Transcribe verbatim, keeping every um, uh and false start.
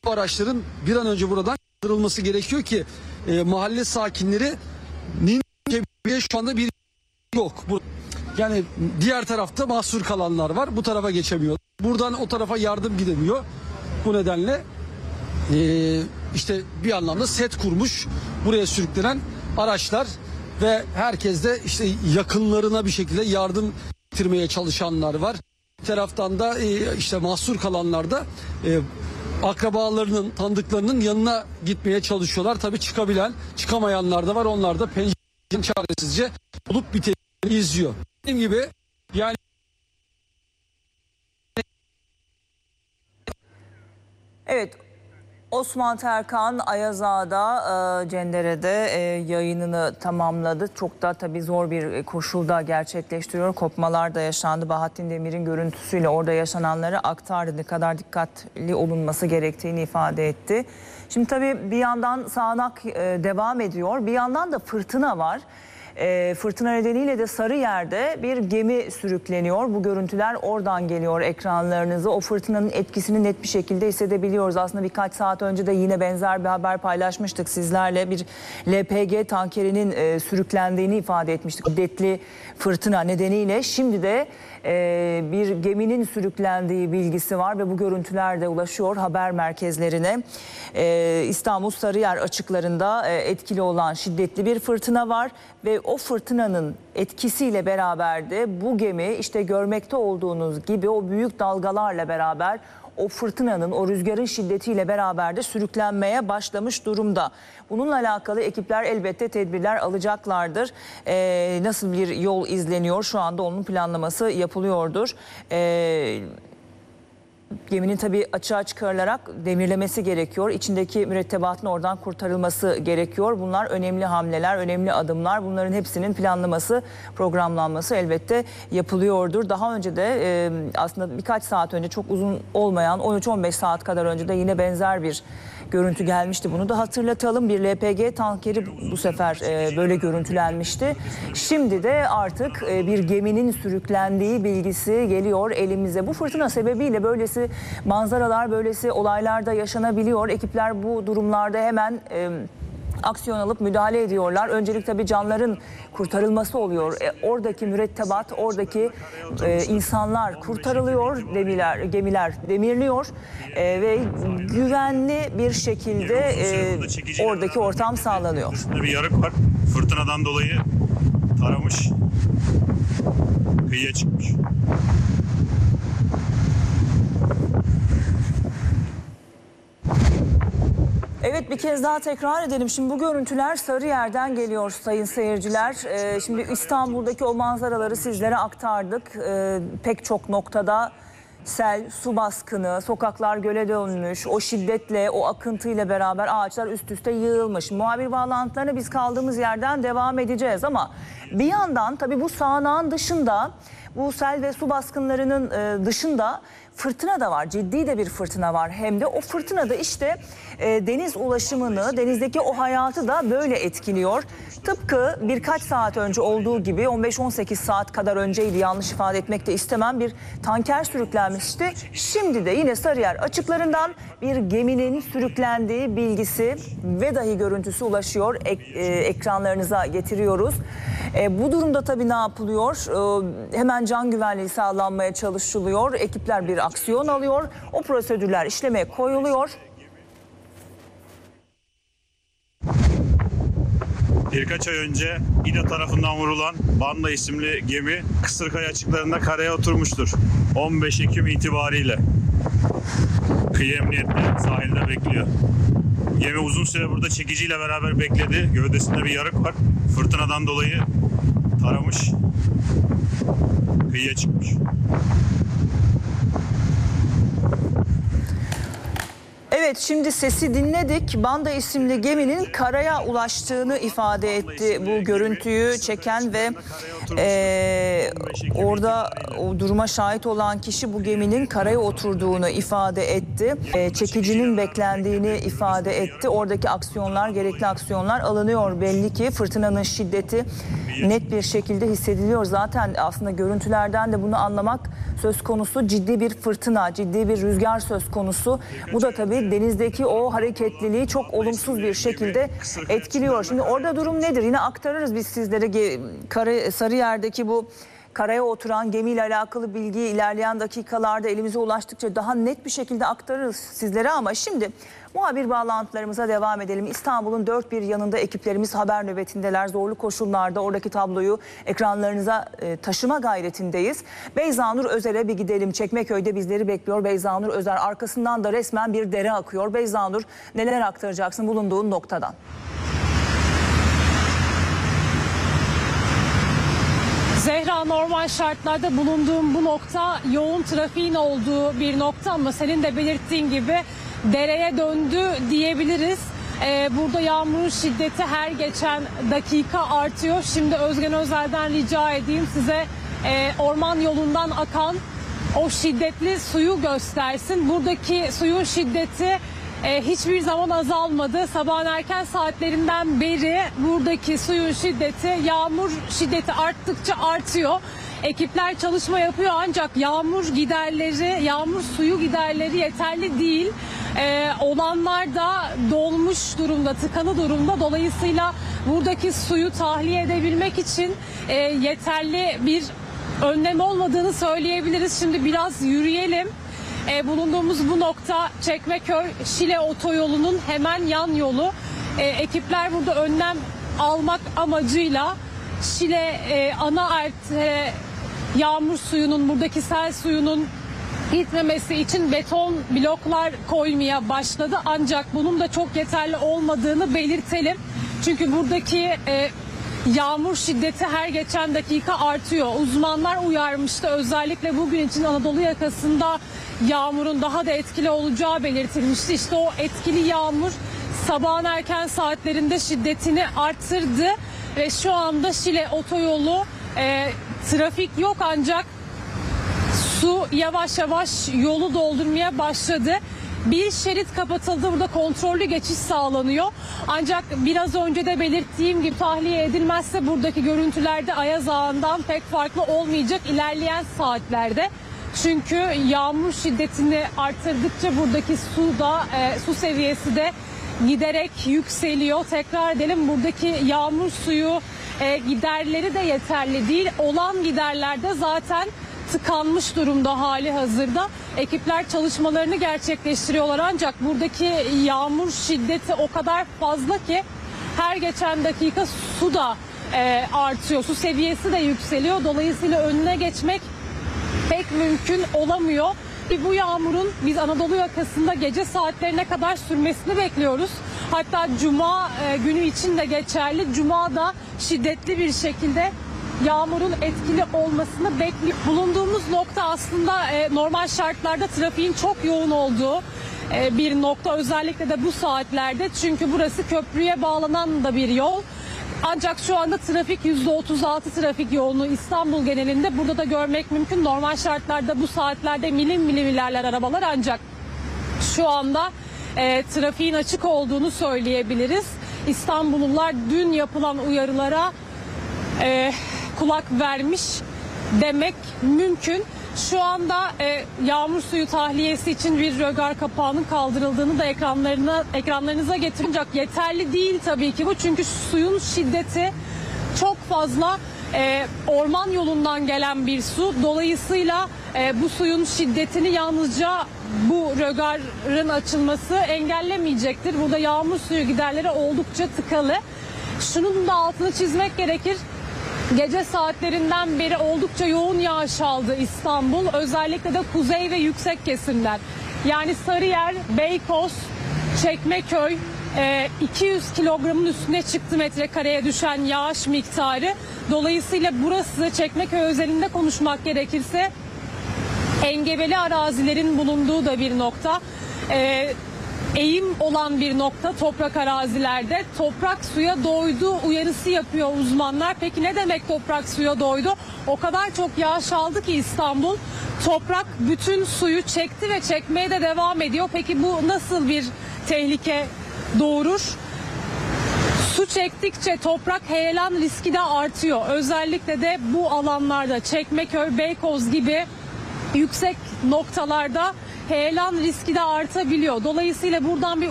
Bu araçların bir an önce buradan kaldırılması gerekiyor ki e, mahalle sakinleri şu anda bir yok. Bu, yani diğer tarafta mahsur kalanlar var. Bu tarafa geçemiyor. Buradan o tarafa yardım gidemiyor. Bu nedenle e, işte bir anlamda set kurmuş buraya sürüklenen araçlar ve herkes de işte yakınlarına bir şekilde yardım getirmeye çalışanlar var. Bir taraftan da e, işte mahsur kalanlar da e, akrabalarının, tanıdıklarının yanına gitmeye çalışıyorlar. Tabii çıkabilen, çıkamayanlar da var. Onlar da pencerenin çaresizce olup biteni izliyor. Dediğim gibi yani evet, Osman Terkan Ayaz Ağa'da, e, Cendere'de e, yayınını tamamladı. Çok da tabii zor bir koşulda gerçekleştiriyor. Kopmalar da yaşandı. Bahattin Demir'in görüntüsüyle orada yaşananları aktardı. Ne kadar dikkatli olunması gerektiğini ifade etti. Şimdi tabii bir yandan sağanak e, devam ediyor. Bir yandan da fırtına var. E, fırtına nedeniyle de Sarıyer'de bir gemi sürükleniyor. Bu görüntüler oradan geliyor ekranlarınıza. O fırtınanın etkisini net bir şekilde hissedebiliyoruz. Aslında birkaç saat önce de yine benzer bir haber paylaşmıştık sizlerle. Bir L P G tankerinin e, sürüklendiğini ifade etmiştik. Şiddetli fırtına nedeniyle şimdi de e, bir geminin sürüklendiği bilgisi var ve bu görüntüler de ulaşıyor haber merkezlerine. E, İstanbul Sarıyer açıklarında e, etkili olan şiddetli bir fırtına var ve o fırtınanın etkisiyle beraber de bu gemi işte görmekte olduğunuz gibi o büyük dalgalarla beraber o fırtınanın, o rüzgarın şiddetiyle beraber de sürüklenmeye başlamış durumda. Bununla alakalı ekipler elbette tedbirler alacaklardır. Ee, nasıl bir yol izleniyor şu anda onun planlaması yapılıyordur. Ee, Geminin tabii açığa çıkarılarak demirlemesi gerekiyor. İçindeki mürettebatın oradan kurtarılması gerekiyor. Bunlar önemli hamleler, önemli adımlar. Bunların hepsinin planlaması, programlanması elbette yapılıyordur. Daha önce de e, aslında birkaç saat önce, çok uzun olmayan on üç on beş saat kadar önce de yine benzer bir görüntü gelmişti. Bunu da hatırlatalım. Bir L P G tankeri bu sefer e, böyle görüntülenmişti. Şimdi de artık e, bir geminin sürüklendiği bilgisi geliyor elimize. Bu fırtına sebebiyle böylesi manzaralar, böylesi olaylar da yaşanabiliyor. Ekipler bu durumlarda hemen e, aksiyon alıp müdahale ediyorlar. Öncelik tabii canların kurtarılması oluyor. E, oradaki mürettebat, oradaki e, insanlar kurtarılıyor, gemiler, gemiler demirliyor e, ve güvenli bir şekilde e, oradaki ortam sağlanıyor. Bir yarık var. Fırtınadan dolayı taramış, kıyıya çıkmış. Evet, bir kez daha tekrar edelim. Şimdi bu görüntüler Sarıyer'den geliyor sayın seyirciler. Ee, şimdi İstanbul'daki o manzaraları sizlere aktardık. Ee, pek çok noktada sel, su baskını, sokaklar göle dönmüş. O şiddetle, o akıntıyla beraber ağaçlar üst üste yığılmış. Muhabir bağlantılarına biz kaldığımız yerden devam edeceğiz ama bir yandan tabii bu sağanağın dışında, bu sel ve su baskınlarının dışında fırtına da var. Ciddi de bir fırtına var. Hem de o fırtına da işte e, deniz ulaşımını, denizdeki o hayatı da böyle etkiliyor. Tıpkı birkaç saat önce olduğu gibi on beş on sekiz saat kadar önceydi, yanlış ifade etmek de istemem, bir tanker sürüklenmişti. Şimdi de yine Sarıyer açıklarından bir geminin sürüklendiği bilgisi ve dahi görüntüsü ulaşıyor. Ek, e, ekranlarınıza getiriyoruz. E, bu durumda tabii ne yapılıyor? E, hemen can güvenliği sağlanmaya çalışılıyor. Ekipler bir aksiyon alıyor. O prosedürler işlemeye koyuluyor. Birkaç ay önce İDA tarafından vurulan Banda isimli gemi Kısırkaya açıklarında karaya oturmuştur. on beş Ekim itibariyle kıyı emniyette sahilde bekliyor. Gemi uzun süre burada çekiciyle beraber bekledi. Gövdesinde bir yarık var. Fırtınadan dolayı taramış, kıyıya çıkmış. Evet, şimdi sesi dinledik. Banda isimli geminin karaya ulaştığını ifade etti bu görüntüyü çeken ve e, orada o duruma şahit olan kişi bu geminin karaya oturduğunu ifade etti. E, çekicinin beklendiğini ifade etti. Oradaki aksiyonlar, gerekli aksiyonlar alınıyor. Belli ki fırtınanın şiddeti net bir şekilde hissediliyor. Zaten aslında görüntülerden de bunu anlamak söz konusu. Ciddi bir fırtına, ciddi bir rüzgar söz konusu. Bu da tabii denizdeki o hareketliliği çok olumsuz bir şekilde etkiliyor. Şimdi orada durum nedir? Yine aktarırız biz sizlere. Kara, Sarıyer'deki bu karaya oturan gemiyle alakalı bilgi ilerleyen dakikalarda elimize ulaştıkça daha net bir şekilde aktarırız sizlere, ama şimdi muhabir bağlantılarımıza devam edelim. İstanbul'un dört bir yanında ekiplerimiz haber nöbetindeler. Zorlu koşullarda oradaki tabloyu ekranlarınıza e, taşıma gayretindeyiz. Beyzanur Özer'e bir gidelim. Çekmeköy'de bizleri bekliyor Beyzanur Özer. Arkasından da resmen bir dere akıyor. Beyzanur, neler aktaracaksın bulunduğun noktadan? Zehra, normal şartlarda bulunduğum bu nokta yoğun trafiğin olduğu bir nokta ama senin de belirttiğin gibi dereye döndü diyebiliriz. Ee, burada yağmurun şiddeti her geçen dakika artıyor. Şimdi Özgen Özel'den rica edeyim size e, orman yolundan akan o şiddetli suyu göstersin. Buradaki suyun şiddeti e, hiçbir zaman azalmadı. Sabahın erken saatlerinden beri buradaki suyun şiddeti, yağmur şiddeti arttıkça artıyor. Ekipler çalışma yapıyor ancak yağmur giderleri, yağmur suyu giderleri yeterli değil. Ee, olanlar da dolmuş durumda, tıkanı durumda. Dolayısıyla buradaki suyu tahliye edebilmek için e, yeterli bir önlem olmadığını söyleyebiliriz. Şimdi biraz yürüyelim. E, bulunduğumuz bu nokta Çekmeköy-Şile otoyolunun hemen yan yolu. E, ekipler burada önlem almak amacıyla Şile e, ana artere yağmur suyunun, buradaki sel suyunun gitmemesi için beton bloklar koymaya başladı. Ancak bunun da çok yeterli olmadığını belirtelim. Çünkü buradaki e, yağmur şiddeti her geçen dakika artıyor. Uzmanlar uyarmıştı. Özellikle bugün için Anadolu yakasında yağmurun daha da etkili olacağı belirtilmişti. İşte o etkili yağmur sabahın erken saatlerinde şiddetini arttırdı ve şu anda Şile otoyolu e, trafik yok ancak su yavaş yavaş yolu doldurmaya başladı. Bir şerit kapatıldı. Burada kontrollü geçiş sağlanıyor. Ancak biraz önce de belirttiğim gibi tahliye edilmezse buradaki görüntülerde Ayaz Ağa'ndan pek farklı olmayacak ilerleyen saatlerde. Çünkü yağmur şiddetini arttırdıkça buradaki su da e, su seviyesi de giderek yükseliyor. Tekrar edelim, buradaki yağmur suyu e, giderleri de yeterli değil. Olan giderlerde zaten tıkanmış durumda hali hazırda. Ekipler çalışmalarını gerçekleştiriyorlar ancak buradaki yağmur şiddeti o kadar fazla ki her geçen dakika su da e, artıyor. Su seviyesi de yükseliyor. Dolayısıyla önüne geçmek pek mümkün olamıyor. Bu yağmurun biz Anadolu yakasında gece saatlerine kadar sürmesini bekliyoruz. Hatta Cuma e, günü için de geçerli. Cuma da şiddetli bir şekilde yağmurun etkili olmasını bekliyor. Bulunduğumuz nokta aslında e, normal şartlarda trafiğin çok yoğun olduğu e, bir nokta. Özellikle de bu saatlerde, çünkü burası köprüye bağlanan da bir yol. Ancak şu anda trafik yüzde otuz altı trafik yoğunluğu İstanbul genelinde. Burada da görmek mümkün. Normal şartlarda bu saatlerde milim milim ilerler arabalar ancak şu anda e, trafiğin açık olduğunu söyleyebiliriz. İstanbullular dün yapılan uyarılara e, kulak vermiş demek mümkün. Şu anda e, yağmur suyu tahliyesi için bir rögar kapağının kaldırıldığını da ekranlarına ekranlarınıza getirecek. Yeterli değil tabii ki bu, çünkü suyun şiddeti çok fazla. E, orman yolundan gelen bir su. Dolayısıyla e, bu suyun şiddetini yalnızca bu rögarın açılması engellemeyecektir. Burada yağmur suyu giderleri oldukça tıkalı. Şunun da altını çizmek gerekir. Gece saatlerinden beri oldukça yoğun yağış aldı İstanbul. Özellikle de kuzey ve yüksek kesimler. Yani Sarıyer, Beykoz, Çekmeköy iki yüz kilogramın üstüne çıktı metrekareye düşen yağış miktarı. Dolayısıyla burası Çekmeköy özelinde konuşmak gerekirse engebeli arazilerin bulunduğu da bir nokta. Ee, eğim olan bir nokta toprak arazilerde. Toprak suya doydu uyarısı yapıyor uzmanlar. Peki ne demek toprak suya doydu? O kadar çok yağış aldı ki İstanbul, toprak bütün suyu çekti ve çekmeye de devam ediyor. Peki bu nasıl bir tehlike doğurur? Su çektikçe toprak heyelan riski de artıyor. Özellikle de bu alanlarda Çekmeköy, Beykoz gibi yüksek noktalarda heyelan riski de artabiliyor. Dolayısıyla buradan bir